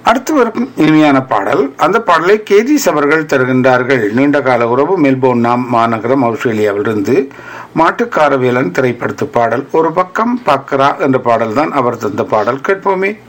அடுத்து வரும் இனிமையான பாடல், அந்த பாடலை கேஜிஸ் அவர்கள் தருகின்றார்கள். நீண்ட கால உறவு, மெல்போர்ன் மாநகரம், ஆஸ்திரேலியாவிலிருந்து. மாட்டுக்கார வேலன் திரைப்படத்து பாடல், ஒரு பக்கம் பார்க்கிறா என்ற பாடல் தான் அவர் தந்த பாடல். கேட்போமே.